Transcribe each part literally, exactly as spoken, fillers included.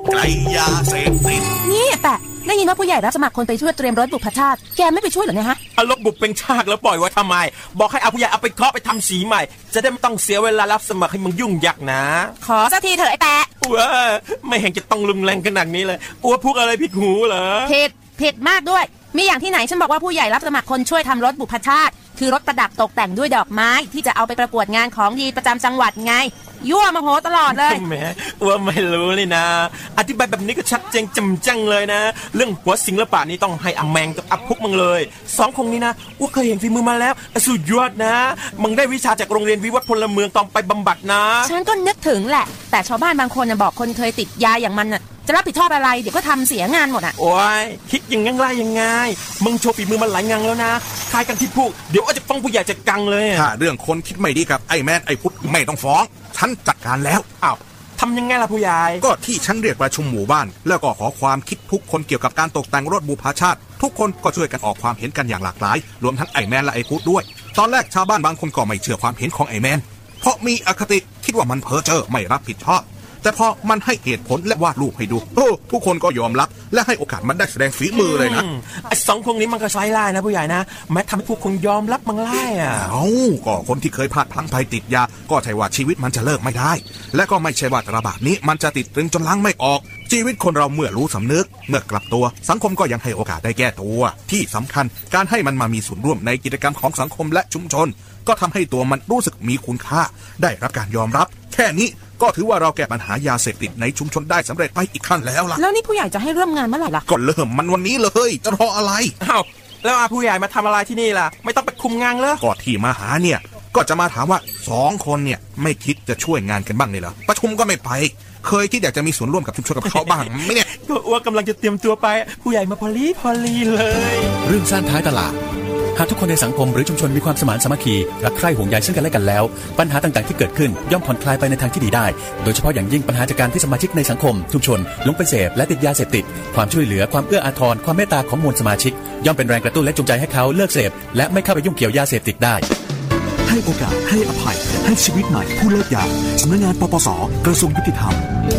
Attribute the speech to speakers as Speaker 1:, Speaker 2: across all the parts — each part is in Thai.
Speaker 1: ไกลยาเสพติด
Speaker 2: นี่แปะได้ยินว่าผู้ใหญ่รับสมัครคนไปช่วยเตรียมรถบุพชาติแกไม่ไปช่วยหรอเนี่ยฮะ
Speaker 3: เอารถบุพเป็นชาติแล้วปล่อยไว้ทำไมบอกให้เอาผู้ใหญ่เอาไปเคาะไปทำสีใหม่จะได้ไม่ต้องเสียเวลารับสมัครให้มึงยุ่งยากนะ
Speaker 2: ขอสักทีเถอะไอ้แปะ
Speaker 3: ว้าไม่เห็นจะต้องรุนแรงขนาดนี้เลยอ้วพูดอะไรผิดหูเหรอ
Speaker 2: ผิดผิดมากด้วยมีอย่างที่ไหนฉันบอกว่าผู้ใหญ่รับสมัครคนช่วยทำรถบุพชาติคือรถประดับตกแต่งด้วยดอกไม้ที่จะเอาไปประกวดงานของดีประจำจังหวัดไงยั่วมาโหตลอดเลย
Speaker 3: แหมว่าไม่รู้เลยนะอธิบายแบบนี้ก็ชัดเจนจำจังเลยนะเรื่องหัวศิลปะนี่ต้องให้อแมงกับอัพพุกมึงเลยสองคงนี้นะว่าเคยเห็นฝีมือมาแล้วสุดยอดนะมึงได้วิชาจากโรงเรียนวิวัฒน์พลเมืองต้องไปบำบัดนะ
Speaker 2: ฉันก็นึกถึงแหละแต่ชาวบ้านบางคนน่ะบอกคนเคยติดยาอย่างมันน่ะจะรับผิดชอบอะไรเดี๋ยวก็ทำเสียงานหมดอ่ะ
Speaker 3: โอ้ยคิดยังงั้นไรยังไงมึงโชว์ฝีมือมันหลายงานแล้วนะคายกันที่พูดเดี๋ยวอาจจะฟ้องผู้ใหญ่จะกังเลย
Speaker 1: ถ้าเรื่องคนคิดไม่ดีกับไอ้แมนไอ้พุทธไม่ต้องฟ้องฉันจัดการแล้ว
Speaker 3: อ้าวทำยังไงล่ะผู้ใหญ่
Speaker 1: ก็ที่ฉันเรียกประชุมหมู่บ้านแล้วก็ขอความคิดทุกคนเกี่ยวกับการตกแต่งรถบุพชาติทุกคนก็ช่วยกันออกความเห็นกันอย่างหลากหลายรวมทั้งไอ้แมนและไอ้พุทธด้วยตอนแรกชาวบ้านบางคนก็ไม่เชื่อความเห็นของไอ้แมนเพราะมีอคติคิดว่ามันเพ้อเจ้อไม่รับผิดชอบแต่พอมันให้เหตุผลและวาดรูปให้ดูโอ้ทุกคนก็ยอมรับและให้โอกาสมันได้แสดงฝีมือเลยนะ
Speaker 3: ไอ้สองคนนี้มันก็ใช้ไล่นะผู้ใหญ่นะแม้ทำให้พวกคนยอมรับมันไล่อ่ะ
Speaker 1: เอ้าก็คนที่เคยพลาดพลั้งภัยติดยาก็ใช่ว่าชีวิตมันจะเลิกไม่ได้และก็ไม่ใช่ว่าระบาดนี้มันจะติดตรึงจนล้างไม่ออกชีวิตคนเราเมื่อรู้สำนึกเมื่อกลับตัวสังคมก็ยังให้โอกาสได้แก้ตัวที่สำคัญการให้มันมามีส่วนร่วมในกิจกรรมของสังคมและชุมชนก็ทำให้ตัวมันรู้สึกมีคุณค่าได้รับการยอมรับแค่นี้ก็ถือว่าเราแก้ปัญหายาเสพติดในชุมชนได้สำเร็จไปอีกขั้นแล้วล่ะ
Speaker 2: แล้วนี่ผู้ใหญ่จะให้เริ่มงานเมื่อไหร่ล่ะ
Speaker 1: ก็เริ่มมันวันนี้เลยจะรออะไร
Speaker 3: อ้าวแล้วผู้ใหญ่มาทำอะไรที่นี่ล่ะไม่ต้องไปคุมงานเลย
Speaker 1: ก็ที่มาหาเนี่ยก็จะมาถามว่าสองคนเนี่ยไม่คิดจะช่วยงานกันบ้างเลยเหรอประชุมก็ไม่ไปเคยคิดอยากจะมีส่วนร่วมกับชุมชนกับเขาบ้างไหมเนี่ย
Speaker 3: ก็อ้วกำลังจะเตรียมตัวไปผู้ใหญ่มาพอลีพอลีเลย
Speaker 4: เรื่องสร้างท้ายตลาดหากทุกคนในสังคมหรือชุมชนมีความสมานสามัคคีรักใคร่ห่วงใยซึ่งกันและกันแล้วปัญหาต่างๆที่เกิดขึ้นย่อมผ่อนคลายไปในทางที่ดีได้โดยเฉพาะอย่างยิ่งปัญหาจากการที่สมาชิกในสังคมชุมชนลงไปเสพและติดยาเสพติดความช่วยเหลือความเอื้ออาทรความเมตตาของมวลสมาชิกย่อมเป็นแรงกระตุ้นและจูงใจให้เขาเลิกเสพและไม่เข้าไปยุ่งเกี่ยวยาเสพติดได้
Speaker 5: ให้โอกาสให้อภัยให้ชีวิตใหม่ผู้เลิกยาสำนักงานปปสกระทรวงยุติธรรม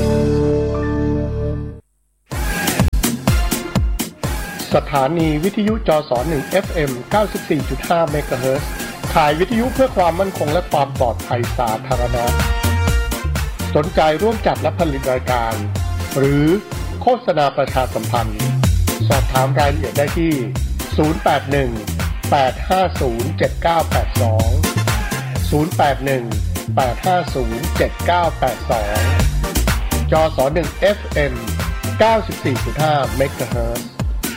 Speaker 6: สถานีวิทยุจสหนึ่ง เอฟ เอ็ม เก้าสิบสี่จุดห้า เมกะเฮิรตซ์ถ่ายวิทยุเพื่อความมั่นคงและความปลอดภัยสาธารณะสนใจร่วมจัดและผลิตรายการหรือโฆษณาประชาสัมพันธ์สอบถามรายละเอียดได้ที่ศูนย์ แปด หนึ่ง แปด ห้า ศูนย์ เจ็ด เก้า แปด สองศูนย์ แปด หนึ่ง แปด ห้า ศูนย์ เจ็ด เก้า แปด สองจสหนึ่ง เอฟ เอ็ม เก้าสิบสี่จุดห้า เมกะเฮิรตซ์